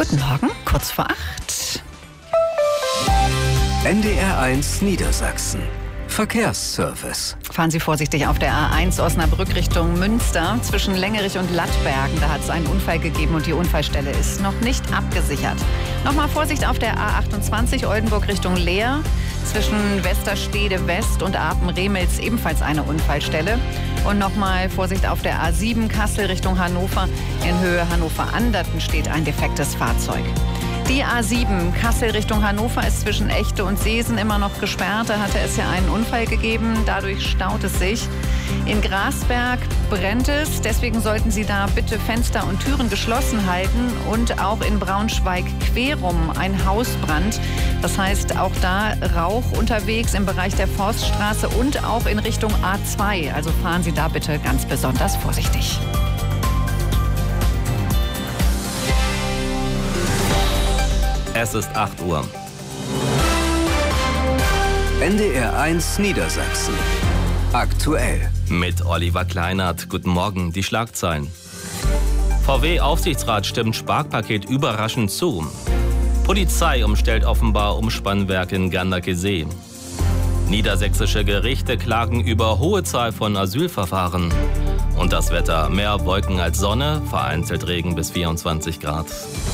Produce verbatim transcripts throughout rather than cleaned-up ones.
Guten Morgen, kurz vor acht. N D R eins Niedersachsen. Verkehrsservice. Fahren Sie vorsichtig auf der A eins Osnabrück Richtung Münster. Zwischen Längerich und Lattbergen, da hat es einen Unfall gegeben und die Unfallstelle ist noch nicht abgesichert. Nochmal Vorsicht auf der A achtundzwanzig Oldenburg Richtung Leer. Zwischen Westerstede West und Apen-Remels ebenfalls eine Unfallstelle. Und nochmal Vorsicht auf der A sieben Kassel Richtung Hannover. In Höhe Hannover-Anderten steht ein defektes Fahrzeug. Die A sieben Kassel Richtung Hannover ist zwischen Echte und Seesen immer noch gesperrt. Da hatte es ja einen Unfall gegeben. Dadurch staut es sich. In Grasberg brennt es. Deswegen sollten Sie da bitte Fenster und Türen geschlossen halten. Und auch in Braunschweig-Querum ein Hausbrand. Das heißt, auch da Rauch unterwegs im Bereich der Forststraße und auch in Richtung A zwei. Also fahren Sie da bitte ganz besonders vorsichtig. Es ist acht Uhr. N D R eins Niedersachsen. Aktuell. Mit Oliver Kleinert. Guten Morgen, die Schlagzeilen. V W-Aufsichtsrat stimmt Sparpaket überraschend zu. Polizei umstellt offenbar Umspannwerk in Ganderkesee. Niedersächsische Gerichte klagen über hohe Zahl von Asylverfahren. Und das Wetter: mehr Wolken als Sonne, vereinzelt Regen bis vierundzwanzig Grad.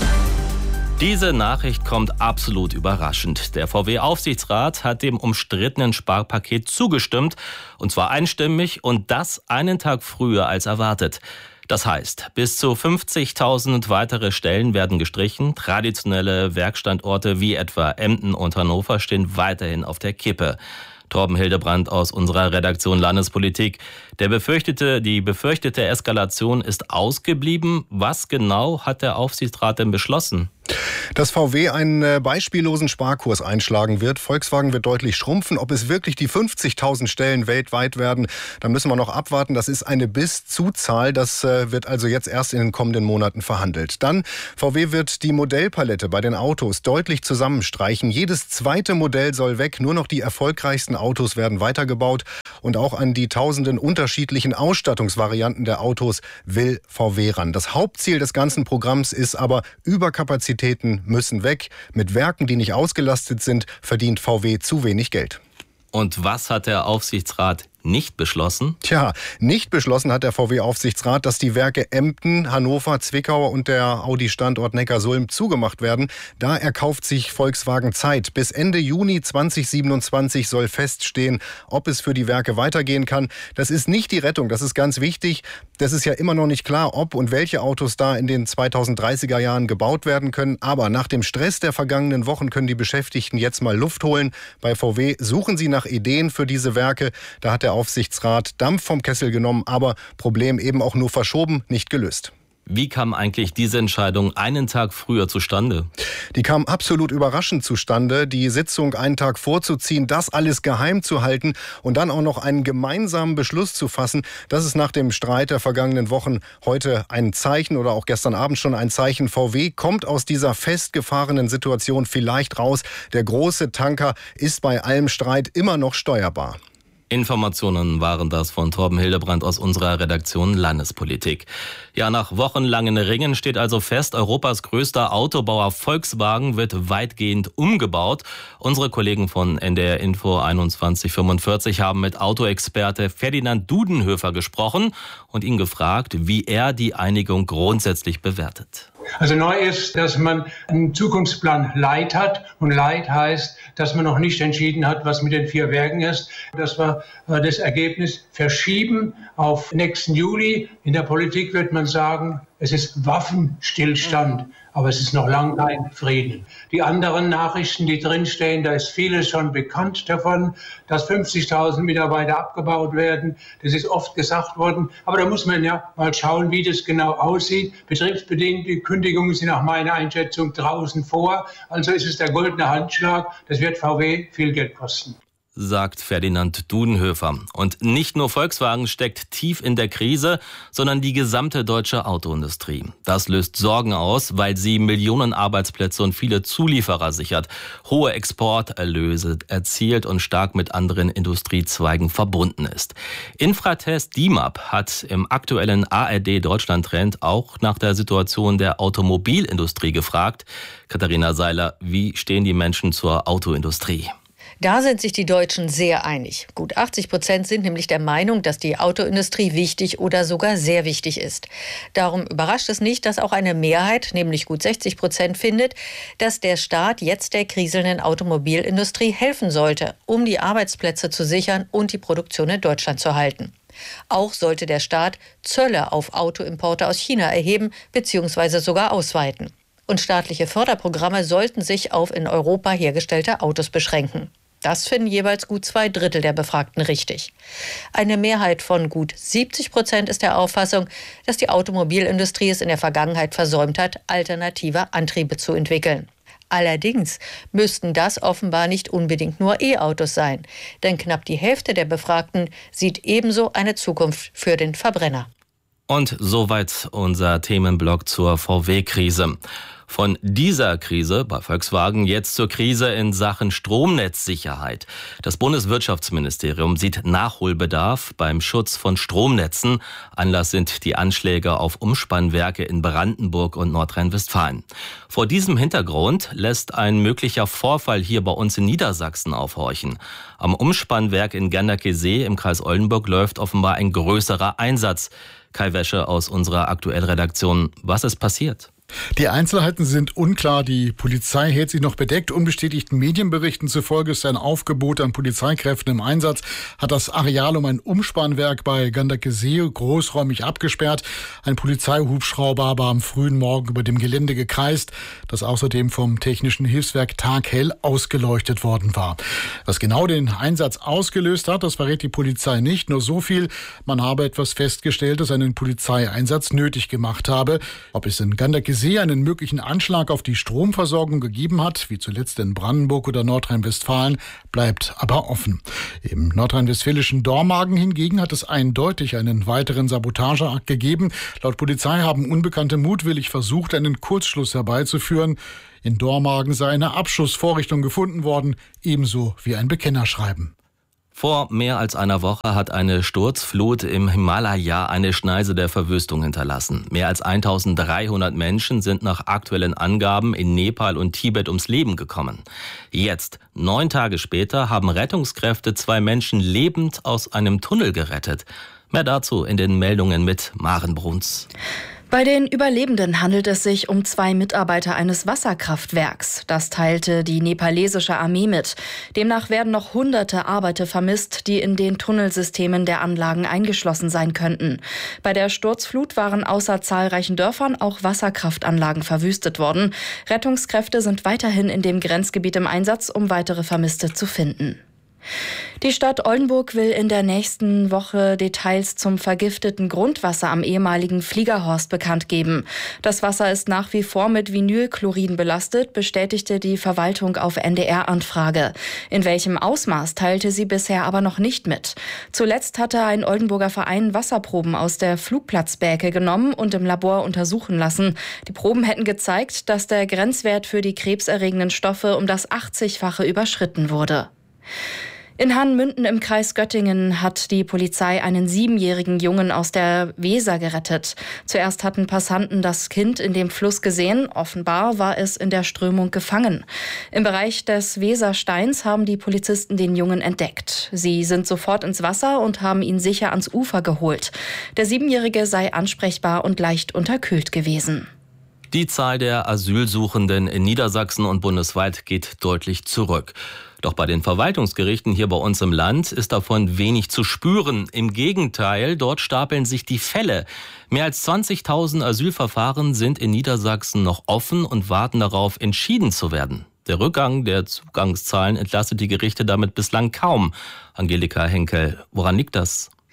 Diese Nachricht kommt absolut überraschend. Der V W-Aufsichtsrat hat dem umstrittenen Sparpaket zugestimmt, und zwar einstimmig, und das einen Tag früher als erwartet. Das heißt, bis zu fünfzigtausend weitere Stellen werden gestrichen. Traditionelle Werkstandorte wie etwa Emden und Hannover stehen weiterhin auf der Kippe. Torben Hildebrand aus unserer Redaktion Landespolitik. Der befürchtete, die befürchtete Eskalation ist ausgeblieben. Was genau hat der Aufsichtsrat denn beschlossen? Dass V W einen beispiellosen Sparkurs einschlagen wird. Volkswagen wird deutlich schrumpfen. Ob es wirklich die fünfzigtausend Stellen weltweit werden, da müssen wir noch abwarten. Das ist eine Bis-zu-Zahl. Das wird also jetzt erst in den kommenden Monaten verhandelt. Dann, V W wird die Modellpalette bei den Autos deutlich zusammenstreichen. Jedes zweite Modell soll weg. Nur noch die erfolgreichsten Autos werden weitergebaut. Und auch an die tausenden unterschiedlichen Ausstattungsvarianten der Autos will V W ran. Das Hauptziel des ganzen Programms ist aber, Überkapazitäten müssen weg. Mit Werken, die nicht ausgelastet sind, verdient V W zu wenig Geld. Und was hat der Aufsichtsrat nicht beschlossen? Tja, nicht beschlossen hat der V W-Aufsichtsrat, dass die Werke Emden, Hannover, Zwickau und der Audi-Standort Neckarsulm zugemacht werden. Da erkauft sich Volkswagen Zeit. Bis Ende Juni zweitausendsiebenundzwanzig soll feststehen, ob es für die Werke weitergehen kann. Das ist nicht die Rettung, das ist ganz wichtig. Das ist ja immer noch nicht klar, ob und welche Autos da in den zweitausenddreißiger Jahren gebaut werden können. Aber nach dem Stress der vergangenen Wochen können die Beschäftigten jetzt mal Luft holen. Bei V W suchen sie nach Ideen für diese Werke. Da hat der Aufsichtsrat Dampf vom Kessel genommen, aber Problem eben auch nur verschoben, nicht gelöst. Wie kam eigentlich diese Entscheidung einen Tag früher zustande? Die kam absolut überraschend zustande, die Sitzung einen Tag vorzuziehen, das alles geheim zu halten und dann auch noch einen gemeinsamen Beschluss zu fassen. Das ist nach dem Streit der vergangenen Wochen heute ein Zeichen oder auch gestern Abend schon ein Zeichen. V W kommt aus dieser festgefahrenen Situation vielleicht raus. Der große Tanker ist bei allem Streit immer noch steuerbar. Informationen waren das von Torben Hildebrand aus unserer Redaktion Landespolitik. Ja, nach wochenlangen Ringen steht also fest, Europas größter Autobauer Volkswagen wird weitgehend umgebaut. Unsere Kollegen von N D R Info einundzwanzig fünfundvierzig haben mit Autoexperte Ferdinand Dudenhöfer gesprochen und ihn gefragt, wie er die Einigung grundsätzlich bewertet. Also neu ist, dass man einen Zukunftsplan Light hat. Und Light heißt, dass man noch nicht entschieden hat, was mit den vier Werken ist. Dass wir das Ergebnis verschieben auf nächsten Juli. In der Politik wird man sagen, es ist Waffenstillstand, aber es ist noch lange kein Frieden. Die anderen Nachrichten, die drinstehen, da ist vieles schon bekannt davon, dass fünfzigtausend Mitarbeiter abgebaut werden. Das ist oft gesagt worden. Aber da muss man ja mal schauen, wie das genau aussieht. Betriebsbedingte Kündigungen sind nach meiner Einschätzung draußen vor. Also ist es der goldene Handschlag. Das wird V W viel Geld kosten. sagt Ferdinand Dudenhöfer. Und nicht nur Volkswagen steckt tief in der Krise, sondern die gesamte deutsche Autoindustrie. Das löst Sorgen aus, weil sie Millionen Arbeitsplätze und viele Zulieferer sichert, hohe Exporterlöse erzielt und stark mit anderen Industriezweigen verbunden ist. Infratest D I M A P hat im aktuellen A R D Deutschland-Trend auch nach der Situation der Automobilindustrie gefragt. Katharina Seiler, wie stehen die Menschen zur Autoindustrie? Da sind sich die Deutschen sehr einig. Gut achtzig Prozent sind nämlich der Meinung, dass die Autoindustrie wichtig oder sogar sehr wichtig ist. Darum überrascht es nicht, dass auch eine Mehrheit, nämlich gut sechzig Prozent, findet, dass der Staat jetzt der kriselnden Automobilindustrie helfen sollte, um die Arbeitsplätze zu sichern und die Produktion in Deutschland zu halten. Auch sollte der Staat Zölle auf Autoimporte aus China erheben bzw. sogar ausweiten. Und staatliche Förderprogramme sollten sich auf in Europa hergestellte Autos beschränken. Das finden jeweils gut zwei Drittel der Befragten richtig. Eine Mehrheit von gut siebzig Prozent ist der Auffassung, dass die Automobilindustrie es in der Vergangenheit versäumt hat, alternative Antriebe zu entwickeln. Allerdings müssten das offenbar nicht unbedingt nur E-Autos sein, denn knapp die Hälfte der Befragten sieht ebenso eine Zukunft für den Verbrenner. Und soweit unser Themenblock zur V W-Krise. Von dieser Krise bei Volkswagen jetzt zur Krise in Sachen Stromnetzsicherheit. Das Bundeswirtschaftsministerium sieht Nachholbedarf beim Schutz von Stromnetzen. Anlass sind die Anschläge auf Umspannwerke in Brandenburg und Nordrhein-Westfalen. Vor diesem Hintergrund lässt ein möglicher Vorfall hier bei uns in Niedersachsen aufhorchen. Am Umspannwerk in Ganderkesee im Kreis Oldenburg läuft offenbar ein größerer Einsatz. Kai Wäsche aus unserer Aktuellredaktion. Was ist passiert? Die Einzelheiten sind unklar. Die Polizei hält sich noch bedeckt. Unbestätigten Medienberichten zufolge ist ein Aufgebot an Polizeikräften im Einsatz, hat das Areal um ein Umspannwerk bei Ganderkesee großräumig abgesperrt. Ein Polizeihubschrauber war am frühen Morgen über dem Gelände gekreist, das außerdem vom Technischen Hilfswerk taghell ausgeleuchtet worden war. Was genau den Einsatz ausgelöst hat, das verrät die Polizei nicht. Nur so viel: Man habe etwas festgestellt, das einen Polizeieinsatz nötig gemacht habe. Ob es in Ganderkesee einen möglichen Anschlag auf die Stromversorgung gegeben hat, wie zuletzt in Brandenburg oder Nordrhein-Westfalen, bleibt aber offen. Im nordrhein-westfälischen Dormagen hingegen hat es eindeutig einen weiteren Sabotageakt gegeben. Laut Polizei haben Unbekannte mutwillig versucht, einen Kurzschluss herbeizuführen. In Dormagen sei eine Abschussvorrichtung gefunden worden, ebenso wie ein Bekennerschreiben. Vor mehr als einer Woche hat eine Sturzflut im Himalaya eine Schneise der Verwüstung hinterlassen. Mehr als eintausenddreihundert Menschen sind nach aktuellen Angaben in Nepal und Tibet ums Leben gekommen. Jetzt, neun Tage später, haben Rettungskräfte zwei Menschen lebend aus einem Tunnel gerettet. Mehr dazu in den Meldungen mit Maren Bruns. Bei den Überlebenden handelt es sich um zwei Mitarbeiter eines Wasserkraftwerks. Das teilte die nepalesische Armee mit. Demnach werden noch hunderte Arbeiter vermisst, die in den Tunnelsystemen der Anlagen eingeschlossen sein könnten. Bei der Sturzflut waren außer zahlreichen Dörfern auch Wasserkraftanlagen verwüstet worden. Rettungskräfte sind weiterhin in dem Grenzgebiet im Einsatz, um weitere Vermisste zu finden. Die Stadt Oldenburg will in der nächsten Woche Details zum vergifteten Grundwasser am ehemaligen Fliegerhorst bekannt geben. Das Wasser ist nach wie vor mit Vinylchlorid belastet, bestätigte die Verwaltung auf N D R-Anfrage. In welchem Ausmaß teilte sie bisher aber noch nicht mit. Zuletzt hatte ein Oldenburger Verein Wasserproben aus der Flugplatzbäke genommen und im Labor untersuchen lassen. Die Proben hätten gezeigt, dass der Grenzwert für die krebserregenden Stoffe um das achtzigfache überschritten wurde. In Hahnmünden im Kreis Göttingen hat die Polizei einen siebenjährigen Jungen aus der Weser gerettet. Zuerst hatten Passanten das Kind in dem Fluss gesehen. Offenbar war es in der Strömung gefangen. Im Bereich des Wesersteins haben die Polizisten den Jungen entdeckt. Sie sind sofort ins Wasser und haben ihn sicher ans Ufer geholt. Der Siebenjährige sei ansprechbar und leicht unterkühlt gewesen. Die Zahl der Asylsuchenden in Niedersachsen und bundesweit geht deutlich zurück. Doch bei den Verwaltungsgerichten hier bei uns im Land ist davon wenig zu spüren. Im Gegenteil, dort stapeln sich die Fälle. Mehr als zwanzigtausend Asylverfahren sind in Niedersachsen noch offen und warten darauf, entschieden zu werden. Der Rückgang der Zugangszahlen entlastet die Gerichte damit bislang kaum. Angelika Henkel, woran liegt das?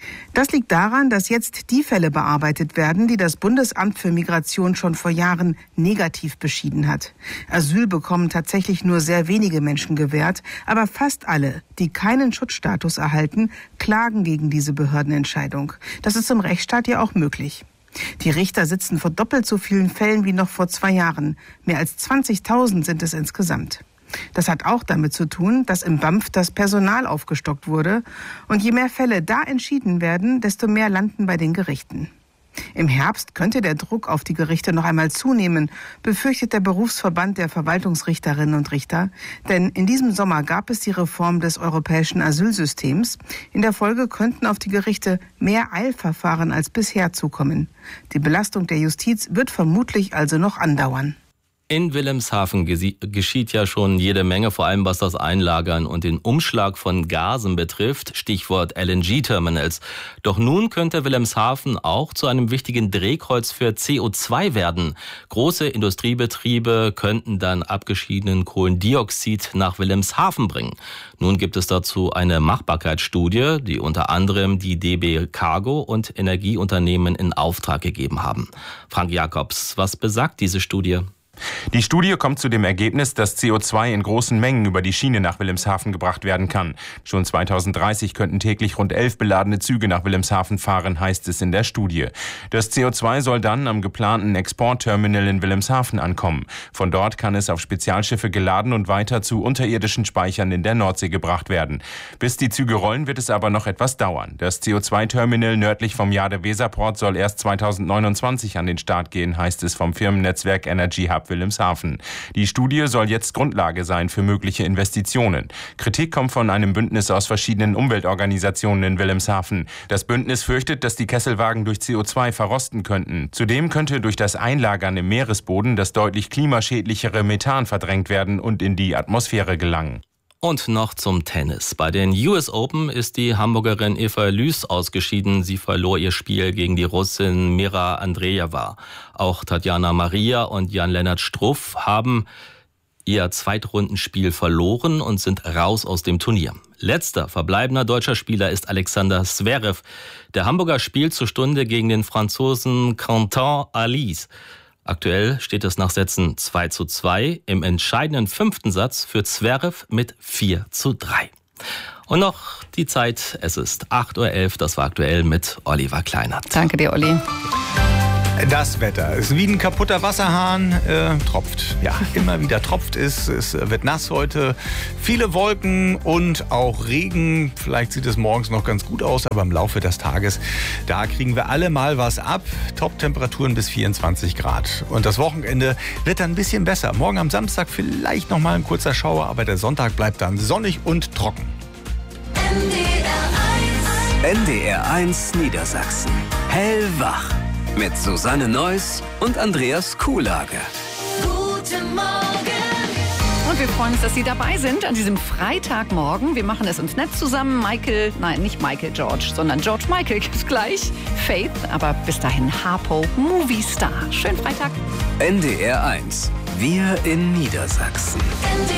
Das liegt daran, dass jetzt die Fälle bearbeitet werden, die das Bundesamt für Migration schon vor Jahren negativ beschieden hat. Asyl bekommen tatsächlich nur sehr wenige Menschen gewährt, aber fast alle, die keinen Schutzstatus erhalten, klagen gegen diese Behördenentscheidung. Das ist im Rechtsstaat ja auch möglich. Die Richter sitzen vor doppelt so vielen Fällen wie noch vor zwei Jahren. Mehr als zwanzigtausend sind es insgesamt. Das hat auch damit zu tun, dass im B A M F das Personal aufgestockt wurde. Und je mehr Fälle da entschieden werden, desto mehr landen bei den Gerichten. Im Herbst könnte der Druck auf die Gerichte noch einmal zunehmen, befürchtet der Berufsverband der Verwaltungsrichterinnen und Richter. Denn in diesem Sommer gab es die Reform des europäischen Asylsystems. In der Folge könnten auf die Gerichte mehr Eilverfahren als bisher zukommen. Die Belastung der Justiz wird vermutlich also noch andauern. In Wilhelmshaven geschieht ja schon jede Menge, vor allem was das Einlagern und den Umschlag von Gasen betrifft, Stichwort L N G-Terminals. Doch nun könnte Wilhelmshaven auch zu einem wichtigen Drehkreuz für C O zwei werden. Große Industriebetriebe könnten dann abgeschiedenen Kohlendioxid nach Wilhelmshaven bringen. Nun gibt es dazu eine Machbarkeitsstudie, die unter anderem die D B Cargo und Energieunternehmen in Auftrag gegeben haben. Frank Jacobs, was besagt diese Studie? Die Studie kommt zu dem Ergebnis, dass C O zwei in großen Mengen über die Schiene nach Wilhelmshaven gebracht werden kann. Schon zweitausenddreißig könnten täglich rund elf beladene Züge nach Wilhelmshaven fahren, heißt es in der Studie. Das C O zwei soll dann am geplanten Exportterminal in Wilhelmshaven ankommen. Von dort kann es auf Spezialschiffe geladen und weiter zu unterirdischen Speichern in der Nordsee gebracht werden. Bis die Züge rollen, wird es aber noch etwas dauern. Das C O zwei Terminal nördlich vom Jade-Weser-Port soll erst zweitausendneunundzwanzig an den Start gehen, heißt es vom Firmennetzwerk Energy Hub Wilhelmshaven. Die Studie soll jetzt Grundlage sein für mögliche Investitionen. Kritik kommt von einem Bündnis aus verschiedenen Umweltorganisationen in Wilhelmshaven. Das Bündnis fürchtet, dass die Kesselwagen durch C O zwei verrosten könnten. Zudem könnte durch das Einlagern im Meeresboden das deutlich klimaschädlichere Methan verdrängt werden und in die Atmosphäre gelangen. Und noch zum Tennis. Bei den U S Open ist die Hamburgerin Eva Lüß ausgeschieden. Sie verlor ihr Spiel gegen die Russin Mira Andreeva. Auch Tatjana Maria und Jan-Lennart Struff haben ihr Zweitrundenspiel verloren und sind raus aus dem Turnier. Letzter verbleibender deutscher Spieler ist Alexander Zverev. Der Hamburger spielt zur Stunde gegen den Franzosen Quentin Halys. Aktuell steht es nach Sätzen zwei zu zwei, im entscheidenden fünften Satz für Zverev mit vier zu drei. Und noch die Zeit, es ist acht Uhr elf, das war aktuell mit Oliver Kleinert. Danke dir, Olli. Das Wetter ist wie ein kaputter Wasserhahn, äh, tropft. Ja, immer wieder tropft es. Es wird nass heute. Viele Wolken und auch Regen. Vielleicht sieht es morgens noch ganz gut aus, aber im Laufe des Tages, da kriegen wir alle mal was ab. Top-Temperaturen bis vierundzwanzig Grad. Und das Wochenende wird dann ein bisschen besser. Morgen am Samstag vielleicht noch mal ein kurzer Schauer, aber der Sonntag bleibt dann sonnig und trocken. N D R eins Niedersachsen. Hellwach. Mit Susanne Neuss und Andreas Kuhlage. Guten Morgen. Und wir freuen uns, dass Sie dabei sind an diesem Freitagmorgen. Wir machen es uns nett zusammen. Michael, nein, nicht Michael George, sondern George Michael gibt's gleich. Faith, aber bis dahin Harpo, Movie Star. Schönen Freitag. N D R eins. Wir in Niedersachsen.